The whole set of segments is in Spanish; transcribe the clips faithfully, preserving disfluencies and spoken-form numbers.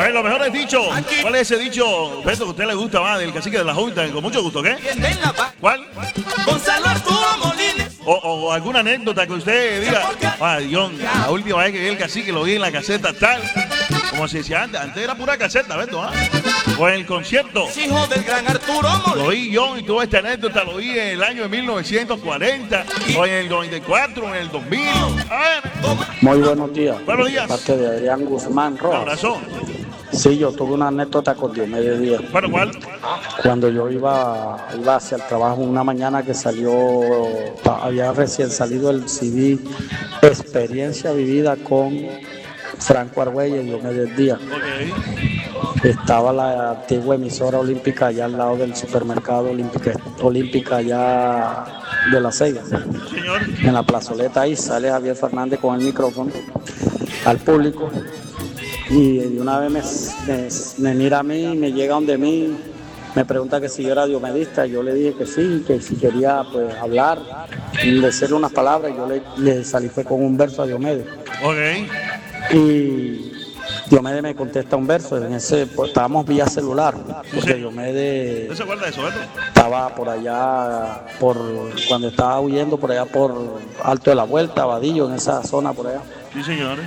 Oye, los mejores dichos. ¿Cuál es ese dicho, Beto, que a usted le gusta más del cacique de la Junta? Con mucho gusto, ¿qué? ¿Cuál? Gonzalo Arturo Molines. O, o alguna anécdota que usted diga, ah, Dios, la última vez que vi el cacique lo vi en la caseta tal. Como se decía antes, antes era pura caseta, Beto, ¿ah? O en el concierto. Hijo del gran Arturo Molines. Lo vi yo y toda esta anécdota lo vi en el año de mil novecientos cuarenta, o en el noventa y cuatro, o en el dos mil. A ver. Muy buenos días. Buenos días. De parte de Adrián Guzmán Un Rojas. abrazo. Sí, yo tuve una anécdota con Diomedes Díaz. Bueno, ¿cuál? Cuando yo iba, iba hacia el trabajo una mañana que salió, había recién salido el C D Experiencia Vivida con Franco Argüelles y Diomedes Díaz. Ok. Estaba la antigua emisora olímpica allá al lado del supermercado olímpica, olímpica allá de La Ceiba. Señor. En la plazoleta ahí sale Javier Fernández con el micrófono al público y de una vez me, me, me mira a mí, me llega donde mí, me pregunta que si yo era diomedista. Yo le dije que sí, que si quería pues hablar, decirle unas palabras. Yo le, le salí fue con un verso a Diomedes. Ok. Y Diomedes me contesta un verso. En ese, pues, estábamos vía celular, porque Diomedes ¿No se acuerda de eso, Beto? estaba por allá, por cuando estaba huyendo por allá por Alto de la Vuelta, Vadillo, en esa zona por allá. Sí, señores.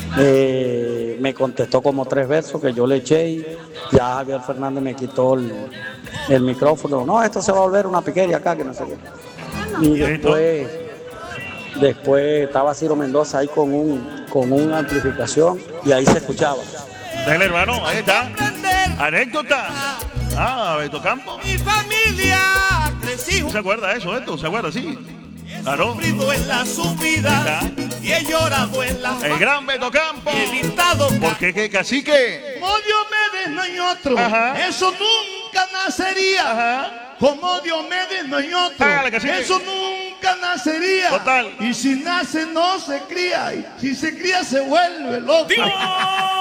Eh, me contestó como tres versos que yo le eché y ya Javier Fernández me quitó el, el micrófono. No, esto se va a volver una piquería acá, que no sé qué. Y después, después estaba Ciro Mendoza ahí con un con una amplificación y ahí se escuchaba. Dale, hermano, ahí está. Anécdota. Ah, Beto Campo. Mi familia, tres hijos. ¿Se acuerda de eso, Beto? ¿Se acuerda? Sí. Claro. Sufrido en la subida y he llorado en la El gran Beto Campo. he gritado. Porque qué cacique. Como Diomedes no hay otro. Ajá. Eso nunca nacería. Ajá. Como Diomedes no hay otro. Hágale, cacique. Eso nunca nacería. Total. Y si nace no se cría. Y si se cría se vuelve loco. ¡Dios!